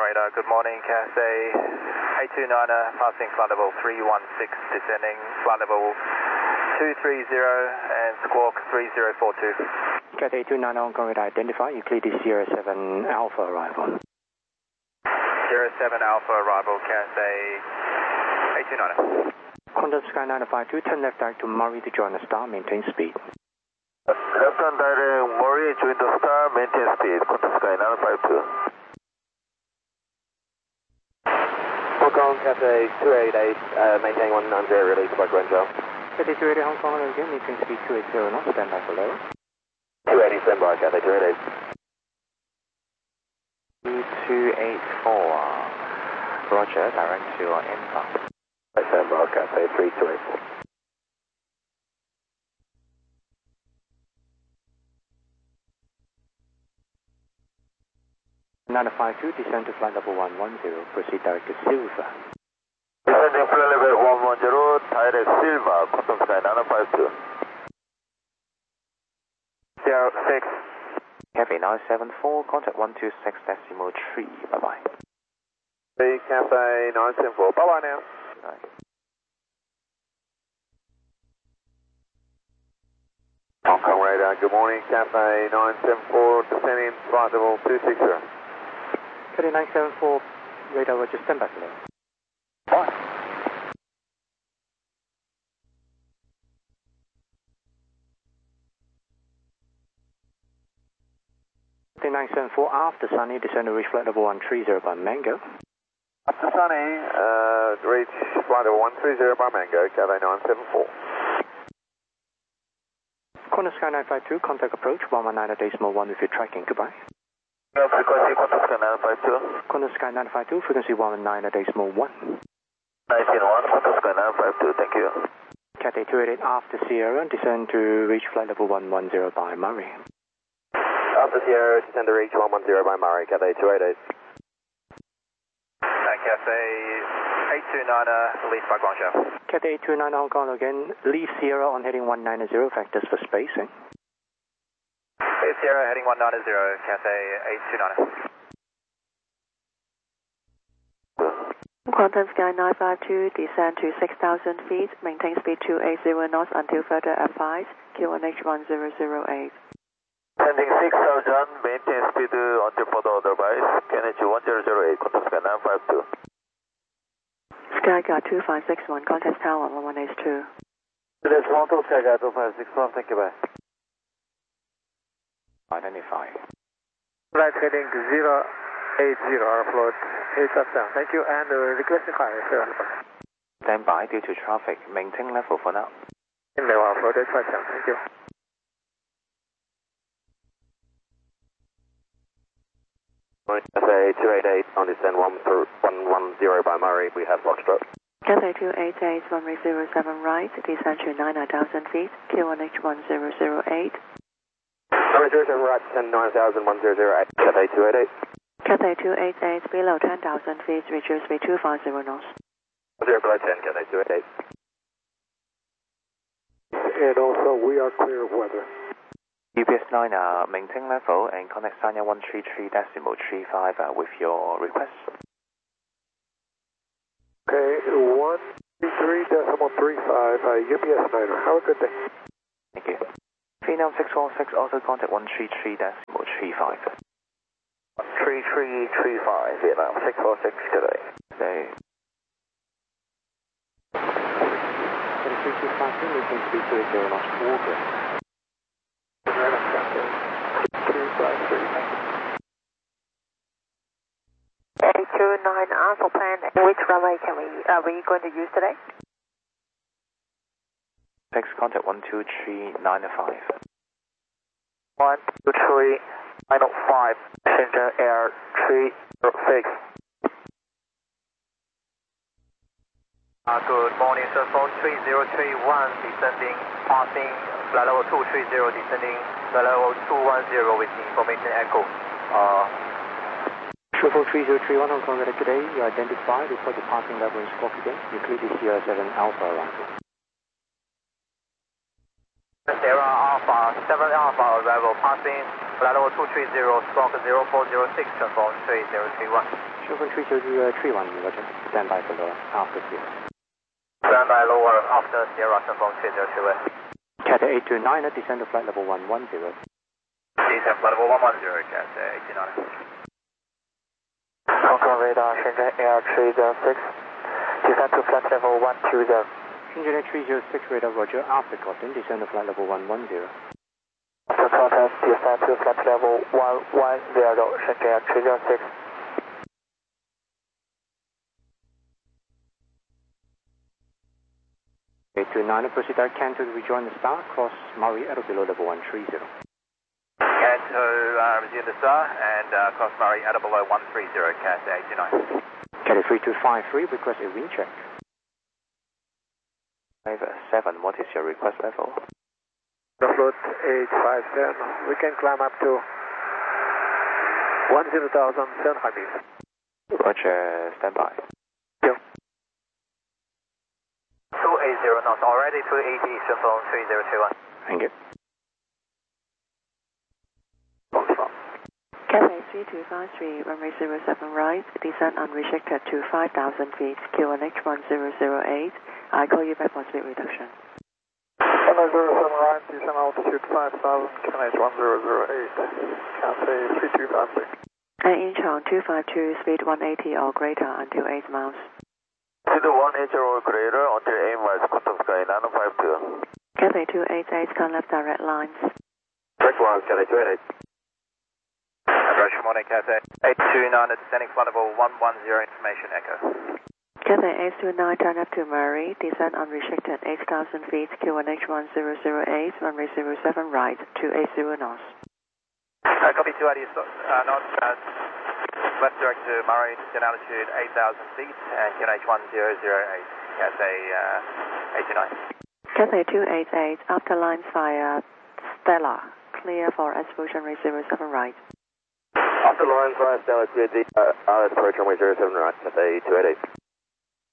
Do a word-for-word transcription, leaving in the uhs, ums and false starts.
radar, good morning, Cathay eight two niner, passing flight level three one six, descending flight level two three zero and squawk three zero four two. Cathay eight two niner, Hong Kong radar identify, Euclides Sierra seven Alpha arrival. Sierra seven Alpha arrival, Cathay eight two niner. Contact Sky nine five two, turn left direct to Murray to join the star, maintain speed. Left hand direct, Murray, join the star, maintain speed, contact Sky nine five two. Hong Kong, Cathay two eight eight, uh, maintain one nine zero, release by Guangzhou. Cathay two eight eight, Hong Kong again, maintain speed two eight zero knots, stand by below. two eighty, stand by, Cathay two eight eight. two eight four, Roger, direct to our inbound. Stand by, Cathay three two eight four. nine five two, descend to flight level one one zero, proceed direct to Silva. Descending flight level one one zero, direct Silva, contact Sky nine five two. zero six. Cathay nine seven four, contact one two six decimal three, bye bye. Hey, Cathay nine seven four, bye bye now. Right. Hong Kong radar, good morning, Cathay nine seven four, descending flight level two six zero. Cathay nine seven four, radar Roger, stand by below. What? Cathay nine seven four, after Sunny, descend to reach flight level one three zero by Mango. After Sunny, uh, reach flight level one three zero by Mango, Cathay nine seven four. Corner Sky nine five two, contact approach one one nine decimal one with your tracking, goodbye. Yeah, frequency, contact Sky nine five two. Corner Sky nine five two, frequency one one nine decimal one. nineteen one, contact Sky nine five two, thank you. Cathay two eight eight, after Sierra, descend to reach flight level one one zero by Murray. After Sierra, descend to reach one one zero by Murray, Cathay two eight eight. And Cathay eight two niner, release by Guangzhou. Cathay eight two niner, Hong Kong again, leave Sierra on heading one nine zero, factors for spacing. Hey, Sierra heading one nine zero, Cathay eight two niner. Quantum Sky nine five two, descend to six thousand feet, maintain speed two eight zero knots until further advice, Q one H one zero zero eight. Descending six thousand, maintain speed until further advice, Q N H one zero zero eight, contact Sky nine five two. Skyguard two five six one, contact tower one one H two. That's one two Skyguard two five six one, thank you, bye. Identify. Right heading zero eight zero, airfloat eight touchdown, thank you, and uh, requesting high, sir. Stand by due to traffic, maintain level for now. In level airfloat eight touchdown, thank you. Cathay two eight eight, on descend one one zero by Murray, we have Foxtrot. Cathay two eight eight, runway zero seven right, descend to nine thousand feet, Q one H one zero zero eight. Runway zero seven right, descend nine thousand one zero zero eight, Cathay two eight eight. Cathay two eight eight, below ten thousand feet, reduce speed two five zero knots. zero below ten, Cathay two eight eight. And also, we are clear of weather. U P S nine, uh, maintain level and connect Sanya one three three decimal three five uh, with your request. Okay, one three three decimal three five, uh, U P S niner. Have a good day. Thank you. Phenom six one six, also contact one three three decimal three five. three three three five, Vietnam six four six, good day. So, three two five two, maintain speed two eight zero knots, Auckland. eight two nine Alpha plan, which runway can we, are we going to use today? Next contact one two three nine five. one two three nine five, Shenzhen Air three zero six. Uh, good morning, sir, phone three zero three one, descending, passing flight level two three zero, descending flight level two one zero with information echo. Uh, Triple three zero three one, Hong Kong radar today, you identify, report the passing level in squawk again, Euclides Sierra seven Alpha arrival. Sierra Alpha, seven Alpha arrival, passing flight level two three zero, squawk zero four zero six, transform three zero three one. Chevron three zero three one, Roger. Stand by for lower after zero. Stand by lower after zero, Sunphone three zero three one. Cathay eight two nine, descend to flight level one one zero. Descend flight level one one zero, Cathay eight two nine. Hong Kong radar, Shenzhen Air three zero six. Descend to flight level one two zero. Shenzhen Air three zero six, radar Roger. After crossing, descend to flight level one one zero. After contact, descend to flight level one one zero, Shenzhen Air three zero six. eight two nine, proceed direct Canto to rejoin the star, cross Murray at or below level one three zero. Canto, uh, resume the star and uh, cross Murray at or below one three zero, Cathay eight two nine. Cathay three two five three, request a wind check. five seven, what is your request level? The float eight five seven, we can climb up to one zero thousand seven hundred. Roger, stand by. two eighty knots, already two eighty, Sunphone three zero two one. Thank you. Cathay three two five three, runway zero seven right, descend unrestricted to five thousand feet, Q N H one zero zero eight. I call you back for speed reduction. Runway zero seven right, descend altitude five thousand, Q N H one zero zero eight. Cathay three two five three. And Incheon two five two, speed one eighty or greater until eight miles. Speed one eighty or greater until eight miles, contour sky nine five two. Cathay two eight eight, come left direct lines. Direct lines, Cathay two eight eight. Approach morning, Cathay eight two nine, descending flight level one one zero, information echo. Cathay eight two nine, turn up to Murray, descend unrestricted eight thousand feet, Q N H one zero zero eight, runway zero seven right, two eighty knots. Uh, copy two eighty uh, knots, uh, left direct to Murray, descend altitude eight thousand feet, and Q N H one zero zero eight, Cathay uh, eight two nine. Cathay two eight eight, after lines via Stella, clear for approach runway zero seven right. After lines via Stella, clear the uh, approach runway zero seven right, Cathay two eight eight.